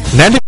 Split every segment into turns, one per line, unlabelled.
Nanti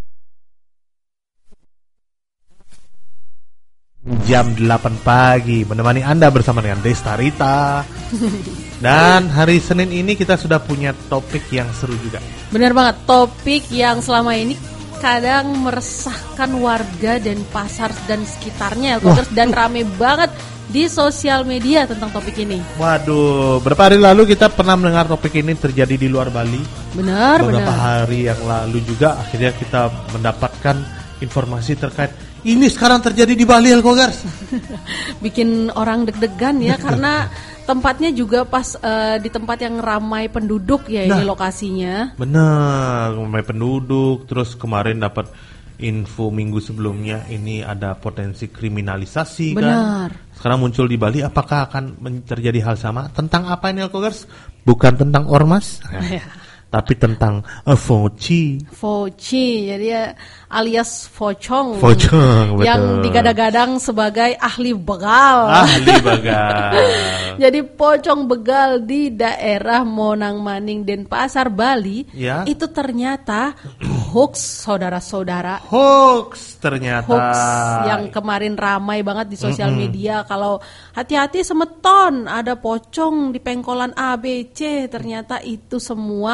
jam 8 pagi menemani Anda bersama dengan Desta Rita. Dan hari Senin ini kita sudah punya topik yang seru juga.
Benar banget, topik yang selama ini kadang meresahkan warga dan pasar dan sekitarnya, dan rame banget di sosial media tentang topik ini.
Waduh, beberapa hari lalu kita pernah mendengar topik ini terjadi di luar Bali.
Benar.
Beberapa hari yang lalu juga akhirnya kita mendapatkan informasi terkait ini sekarang terjadi di Bali, Elkogars.
Bikin orang deg-degan ya karena tempatnya juga pas di tempat yang ramai penduduk ya, ini lokasinya.
Benar, ramai penduduk. Terus kemarin dapat info minggu sebelumnya ini ada potensi kriminalisasi.
Benar.
Kan. Sekarang muncul di Bali, apakah akan terjadi hal sama? Tentang apa ini, Elkogars? Bukan tentang ormas. Tapi tentang Foci,
jadi alias Focong,
betul.
Yang digadang-gadang sebagai ahli begal. Jadi pocong begal di daerah Monang Maning Denpasar, Bali, itu ternyata hoax, saudara-saudara.
Hoax ternyata.
Hoax yang kemarin ramai banget di sosial media. Kalau hati-hati semeton, ada pocong di pengkolan ABC, ternyata itu semua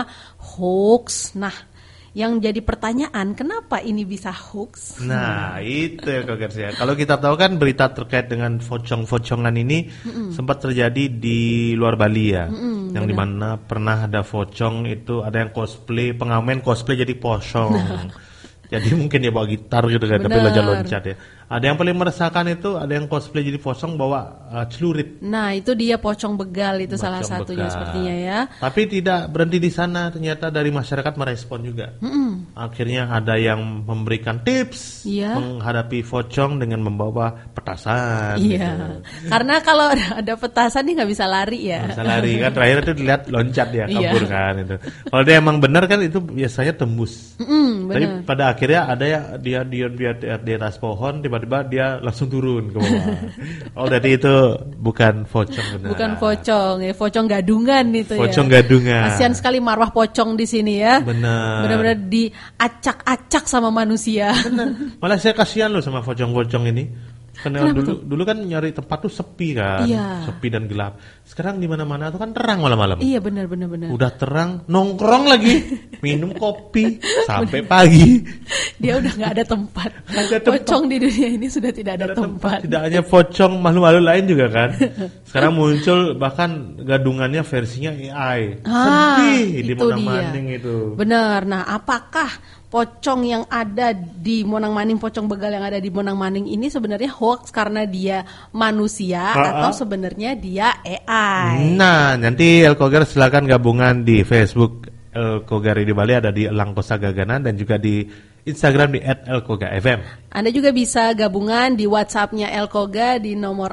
hoax. Nah, yang jadi pertanyaan, kenapa ini bisa hoax?
Nah, itu ya Kogers ya. Kalau kita tahu kan berita terkait dengan pocong-pocongan ini sempat terjadi di luar Bali ya. Yang dimana pernah ada pocong itu, ada yang cosplay, pengamen cosplay jadi pocong. Jadi mungkin dia bawa gitar gitu kan, tapi loncat-loncat ya. Ada yang paling meresahkan itu, ada yang cosplay jadi pocong bawa celurit.
Nah, itu dia pocong begal itu salah satunya sepertinya ya.
Tapi tidak berhenti di sana, ternyata dari masyarakat merespon juga. Akhirnya ada yang memberikan tips menghadapi pocong dengan membawa petasan.
Iya. Gitu. Karena kalau ada petasan dia nggak bisa lari ya.
Bisa lari kan, terakhir itu dilihat loncat ya, kabur kan itu. Kalau dia emang benar kan itu biasanya tembus. Tapi pada akhirnya ada ya dia di atas pohon, tiba-tiba dia langsung turun ke bawah. Oh, berarti itu bukan pocong benar.
Bukan pocong ya, pocong gadungan itu
pocong gadungan.
Kasihan sekali marwah pocong di sini ya. Benar-benar diacak-acak sama manusia.
Benar. Malah saya kasihan loh sama pocong-pocong ini. Karena dulu kan nyari tempat tuh sepi kan, sepi dan gelap. Sekarang di mana-mana tuh kan terang malam-malam.
Iya benar.
Udah terang, nongkrong lagi, minum kopi sampai pagi.
Dia udah nggak ada tempat. Pocong di dunia ini sudah tidak ada tempat.
Tidak hanya pocong, makhluk-makhluk lain juga kan. Sekarang muncul bahkan gadungannya versinya AI. Sedih di Monang Maning itu.
Benar. Nah, apakah pocong yang ada di Monang Maning, pocong begal yang ada di Monang Maning ini sebenarnya hoax karena dia manusia atau sebenarnya dia AI?
Nah, nanti Elkogar silakan gabungan di Facebook Elkogar di Bali, ada di Langkosa Gaganan dan juga di Instagram di @elkogafm.
Anda juga bisa gabungan di WhatsApp-nya Elkoga di nomor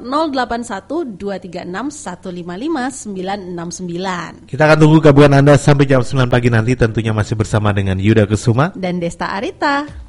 081236155969.
Kita akan tunggu gabungan Anda sampai jam 9 pagi nanti, tentunya masih bersama dengan Yuda Kusuma
dan Desta Arita.